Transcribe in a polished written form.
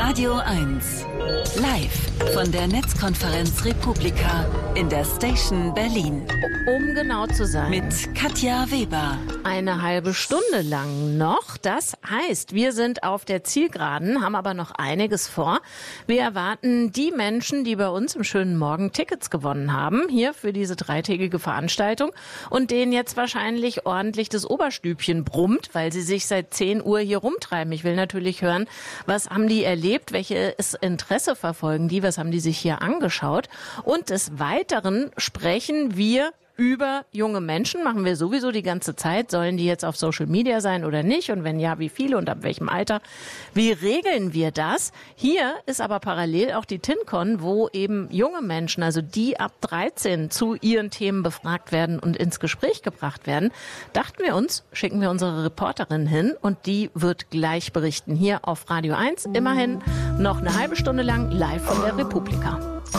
Radio 1. Live von der Netzkonferenz Republika in der Station Berlin. Um genau zu sein. Mit Katja Weber. Eine halbe Stunde lang noch. Das heißt, wir sind auf der Zielgeraden, haben aber noch einiges vor. Wir erwarten die Menschen, die bei uns im schönen Morgen Tickets gewonnen haben, hier für diese dreitägige Veranstaltung und denen jetzt wahrscheinlich ordentlich das Oberstübchen brummt, weil sie sich seit 10 Uhr hier rumtreiben. Ich will natürlich hören, was haben die erlebt, welches Interesse verfolgen die, was haben die sich hier angeschaut. Und des Weiteren sprechen wir über junge Menschen, machen wir sowieso die ganze Zeit. Sollen die jetzt auf Social Media sein oder nicht? Und wenn ja, wie viele und ab welchem Alter? Wie regeln wir das? Hier ist aber parallel auch die TinCon, wo eben junge Menschen, also die ab 13, zu ihren Themen befragt werden und ins Gespräch gebracht werden. Dachten wir uns, schicken wir unsere Reporterin hin und die wird gleich berichten. Hier auf Radio 1, immerhin noch eine halbe Stunde lang live von der Republika.